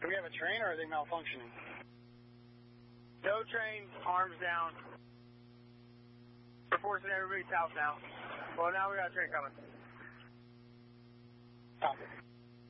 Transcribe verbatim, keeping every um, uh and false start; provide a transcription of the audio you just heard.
Do we have a train or are they malfunctioning? No train, arms down. We're forcing everybody south now. Well, now we got a train coming. Stop.